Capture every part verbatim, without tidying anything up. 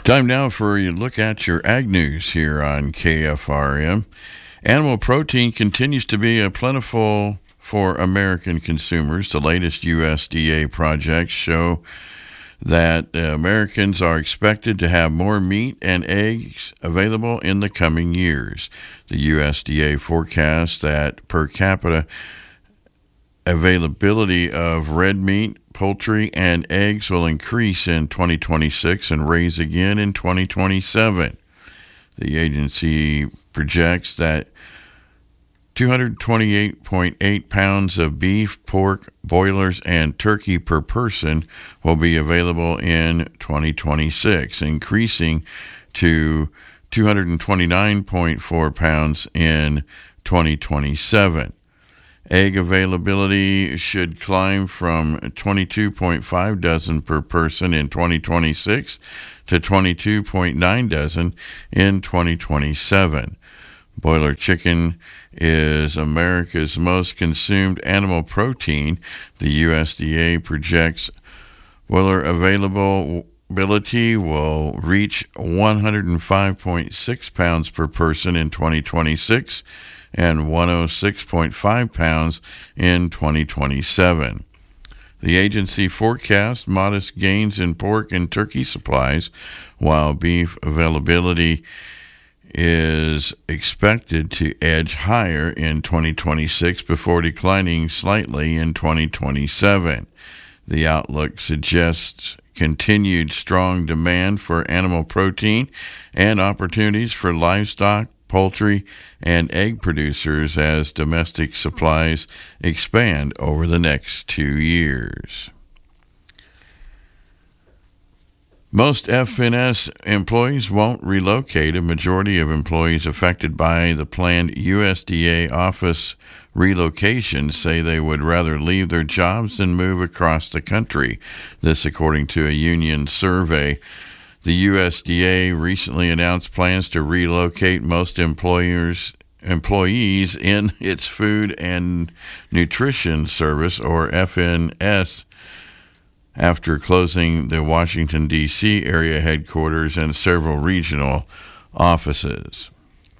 Time now for a look at your ag news here on K F R M. Animal protein continues to be a plentiful for American consumers. The latest U S D A projects show that uh, Americans are expected to have more meat and eggs available in the coming years. The U S D A forecasts that per capita availability of red meat, poultry, and eggs will increase in twenty twenty-six and raise again in twenty twenty-seven. The agency projects that two hundred twenty-eight point eight pounds of beef, pork, broilers, and turkey per person will be available in twenty twenty-six, increasing to two hundred twenty-nine point four pounds in twenty twenty-seven. Egg availability should climb from twenty-two point five dozen per person in twenty twenty-six to twenty-two point nine dozen in twenty twenty-seven. Broiler chicken is America's most consumed animal protein. The U S D A projects broiler availability will reach one hundred five point six pounds per person in twenty twenty-six and one hundred six point five pounds in twenty twenty-seven. The agency forecasts modest gains in pork and turkey supplies, while beef availability is expected to edge higher in twenty twenty-six before declining slightly in twenty twenty-seven. The outlook suggests continued strong demand for animal protein and opportunities for livestock, poultry, and egg producers as domestic supplies expand over the next two years. Most F N S employees won't relocate. A majority of employees affected by the planned U S D A office relocation say they would rather leave their jobs than move across the country. This according to a union survey. The U S D A recently announced plans to relocate most employers employees in its Food and Nutrition Service, or F N S, after closing the Washington, D C area headquarters and several regional offices.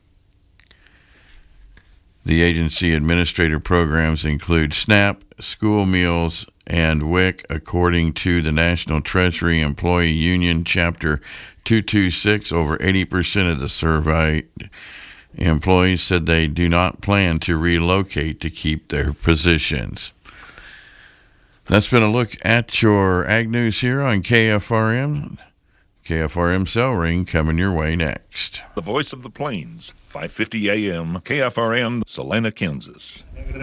The agency administrative programs include SNAP, school meals, and W I C, according to the National Treasury Employee Union Chapter two twenty-six. Over eighty percent of the surveyed employees said they do not plan to relocate to keep their positions. That's been a look at your Ag News here on K F R M. K F R M Cell Ring coming your way next. The Voice of the Plains, five fifty A M, K F R M, Salina, Kansas.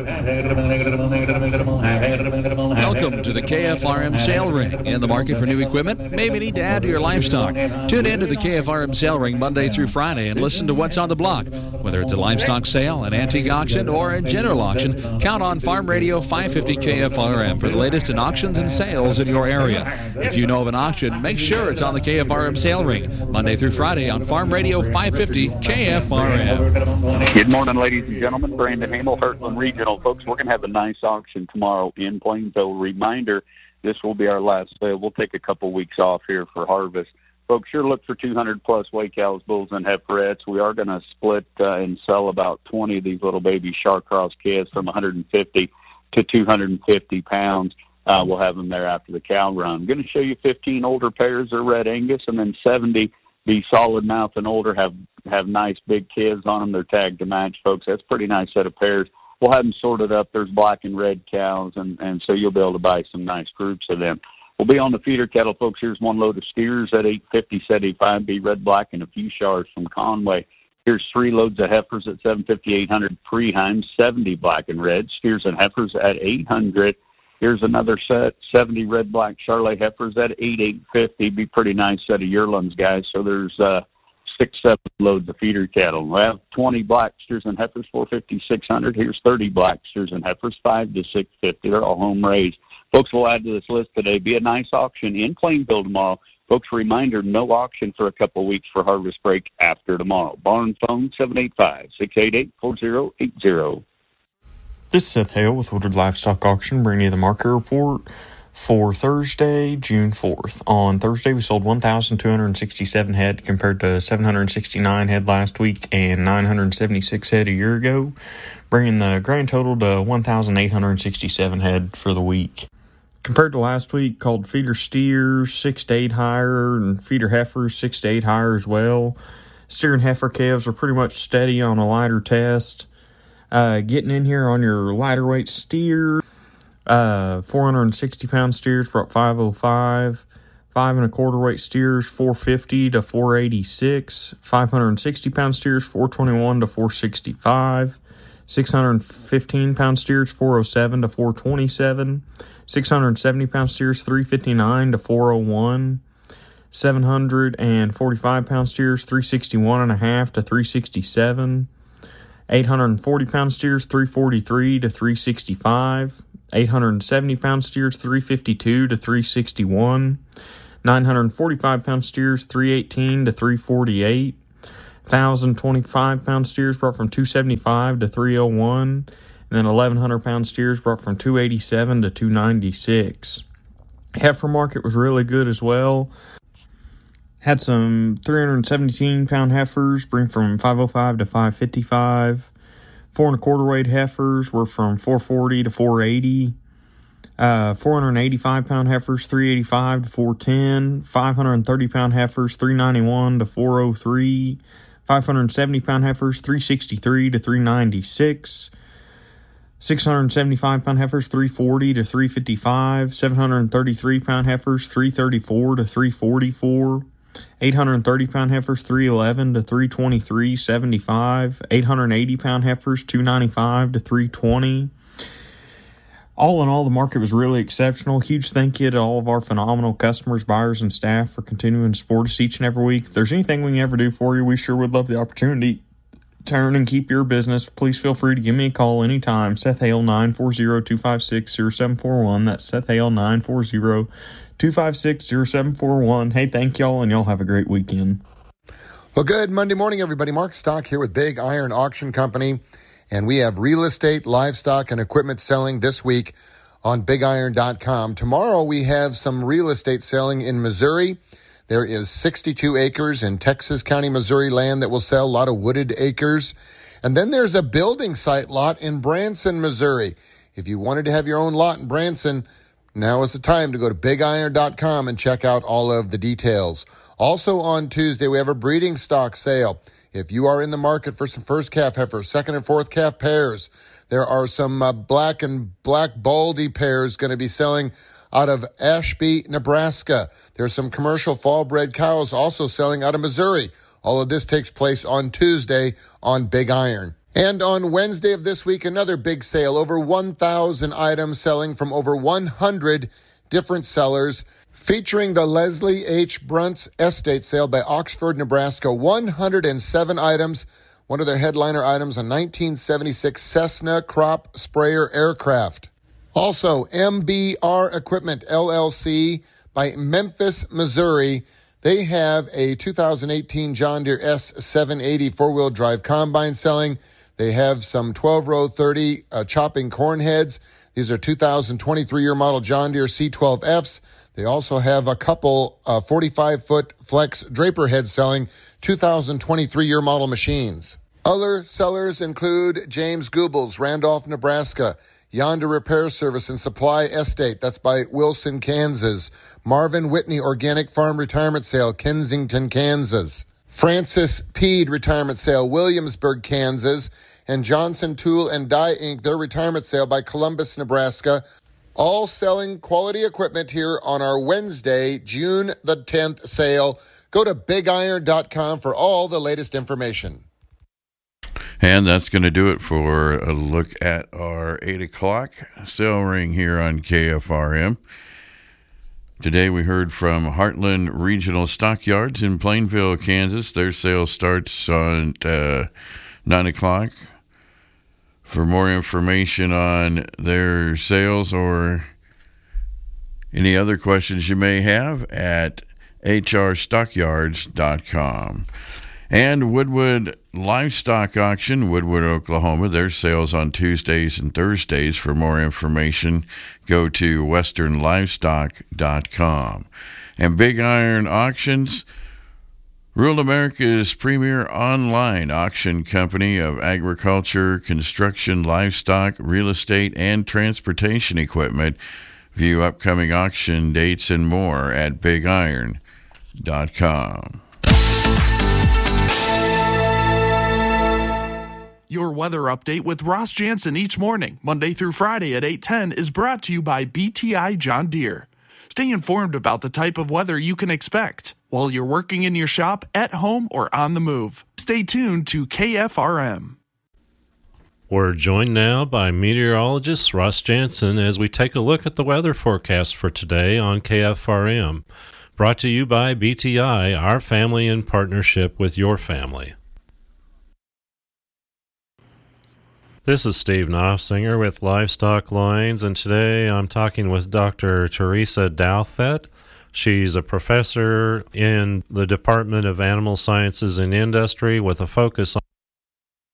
Welcome to the K F R M Sale Ring. In the market for new equipment? Maybe need to add to your livestock. Tune in to the K F R M Sale Ring Monday through Friday and listen to what's on the block. Whether it's a livestock sale, an antique auction, or a general auction, count on Farm Radio five fifty K F R M for the latest in auctions and sales in your area. If you know of an auction, make sure it's on the K F R M Sale Ring Monday through Friday on Farm Radio five fifty K F R M. Good morning, ladies and gentlemen. Brandon Hamel, Heartland Regional. Folks, we're going to have a nice auction tomorrow in Plainville. Reminder, this will be our last sale. We'll take a couple weeks off here for harvest. Folks, sure look for two hundred plus weight cows, bulls, and heiferettes. We are going to split uh, and sell about twenty of these little baby Shar-Cross calves from one hundred fifty to two hundred fifty pounds. Uh, we'll have them there after the cow run. I'm going to show you fifteen older pairs of Red Angus, and then seventy be solid mouth and older, have have nice big calves on them. They're tagged to match, folks. That's a pretty nice set of pairs. We'll have them sorted up. There's black and red cows, and, and so you'll be able to buy some nice groups of them. We'll be on the feeder cattle, folks. Here's one load of steers at eight fifty, seventy-five B red, black, and a few Shars from Conway. Here's three loads of heifers at seven fifty, eight hundred Preheim, seventy black and red. Steers and heifers at eight hundred. Here's another set, seventy red, black Charolais heifers at eight, eight fifty. Be pretty nice set of yearlings, guys. So there's uh, six, seven loads of feeder cattle. We have twenty black steers and heifers, four fifty, six hundred. Here's thirty black steers and heifers, five to six fifty. They're all home raised. Folks, will add to this list today. Be a nice auction in Plainville tomorrow. Folks, reminder, no auction for a couple of weeks for harvest break after tomorrow. Barn phone, seven eight five, six eight eight, four zero eight zero. This is Seth Hale with Woodward Livestock Auction, bringing you the market report for Thursday, June fourth. On Thursday, we sold one thousand two hundred sixty-seven head compared to seven hundred sixty-nine head last week and nine hundred seventy-six head a year ago, bringing the grand total to one thousand eight hundred sixty-seven head for the week. Compared to last week, called feeder steers six to eight higher and feeder heifers six to eight higher as well. Steer and heifer calves are pretty much steady on a lighter test. Uh, getting in here on your lighter weight steer, uh, four hundred sixty pound steers brought five oh five. Five and a quarter weight steers four fifty to four eighty-six. five hundred sixty pound steers four twenty-one to four sixty-five. six hundred fifteen pound steers four oh seven to four twenty-seven. six hundred seventy pound steers three fifty-nine to four oh one. seven hundred forty-five pound steers three sixty-one and a half to three sixty-seven. eight hundred forty pound steers three forty-three to three sixty-five. eight hundred seventy pound steers three fifty-two to three sixty-one. nine hundred forty-five pound steers three eighteen to three forty-eight. one thousand twenty-five pound steers brought from two seventy-five to three oh one. And then eleven hundred pound steers brought from two eighty-seven to two ninety-six. Heifer market was really good as well. Had some three hundred seventeen pound heifers bring from five oh five to five fifty-five. Four and a quarter weight heifers were from four forty to four eighty. Uh, four hundred eighty-five pound heifers three eighty-five to four ten. five hundred thirty pound heifers three ninety-one to four oh three. five hundred seventy pound heifers three sixty-three to three ninety-six. six hundred seventy-five pound heifers three forty to three fifty-five. seven hundred thirty-three pound heifers three thirty-four to three forty-four. eight hundred thirty pound heifers three eleven to three twenty-three seventy-five. eight hundred eighty pound heifers two ninety-five to three twenty. All in all, the market was really exceptional. Huge thank you to all of our phenomenal customers, buyers, and staff for continuing to support us each and every week. If there's anything we can ever do for you, we sure would love the opportunity to earn and keep your business. Please feel free to give me a call anytime. Seth Hale, nine four zero, two five six, zero seven four one. That's Seth Hale, nine four zero, two five six, zero seven four one. Hey, thank y'all, and y'all have a great weekend. Well, good Monday morning, everybody. Mark Stock here with Big Iron Auction Company, and we have real estate, livestock, and equipment selling this week on big iron dot com. Tomorrow, we have some real estate selling in Missouri. There is sixty-two acres in Texas County, Missouri land that will sell, a lot of wooded acres. And then there's a building site lot in Branson, Missouri. If you wanted to have your own lot in Branson, now is the time to go to big iron dot com and check out all of the details. Also on Tuesday, we have a breeding stock sale. If you are in the market for some first calf heifers, second and fourth calf pairs, there are some uh, black and black baldy pairs going to be selling out of Ashby, Nebraska. There's some commercial fall-bred cows also selling out of Missouri. All of this takes place on Tuesday on Big Iron. And on Wednesday of this week, another big sale. Over one thousand items selling from over one hundred different sellers, featuring the Leslie H. Brunt's Estate Sale by Oxford, Nebraska. one hundred seven items. One of their headliner items, a nineteen seventy-six Cessna crop sprayer aircraft. Also, M B R Equipment, L L C, by Memphis, Missouri. They have a two thousand eighteen John Deere S seven eighty four-wheel drive combine selling. They have some twelve-row thirty uh, chopping corn heads. These are two thousand twenty-three year model John Deere C twelve Fs. They also have a couple uh, forty-five foot flex draper heads selling, two thousand twenty-three year model machines. Other sellers include James Goebbels, Randolph, Nebraska. Yonder Repair Service and Supply Estate, that's by Wilson, Kansas. Marvin Whitney Organic Farm Retirement Sale, Kensington, Kansas. Francis Peed Retirement Sale, Williamsburg, Kansas. And Johnson Tool and Die Incorporated, their retirement sale by Columbus, Nebraska. All selling quality equipment here on our Wednesday, June the tenth sale. Go to big iron dot com for all the latest information. And that's going to do it for a look at our eight o'clock sale ring here on K F R M. Today we heard from Heartland Regional Stockyards in Plainville, Kansas. Their sale starts on uh, nine o'clock. For more information on their sales or any other questions you may have, at h r stockyards dot com. And Woodwood Livestock Auction, Woodwood, Oklahoma. Their sales on Tuesdays and Thursdays. For more information, go to western livestock dot com. And Big Iron Auctions, Rural America's premier online auction company of agriculture, construction, livestock, real estate, and transportation equipment. View upcoming auction dates and more at big iron dot com. Your weather update with Ross Jansen each morning, Monday through Friday at eight ten, is brought to you by B T I John Deere. Stay informed about the type of weather you can expect while you're working in your shop, at home, or on the move. Stay tuned to K F R M. We're joined now by meteorologist Ross Jansen as we take a look at the weather forecast for today on K F R M. Brought to you by B T I, our family in partnership with your family. This is Steve Knopfsinger with Livestock Lines, and today I'm talking with Doctor Teresa Douthat. She's a professor in the Department of Animal Sciences and Industry with a focus on